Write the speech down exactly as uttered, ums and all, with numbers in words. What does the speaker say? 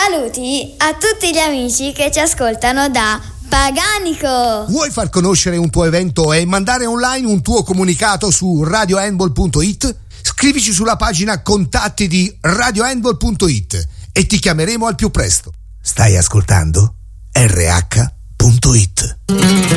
Saluti a tutti gli amici che ci ascoltano da Paganico. Vuoi far conoscere un tuo evento e mandare online un tuo comunicato su radio handball punto it? Scrivici sulla pagina contatti di radio handball punto it e ti chiameremo al più presto. Stai ascoltando R H punto it.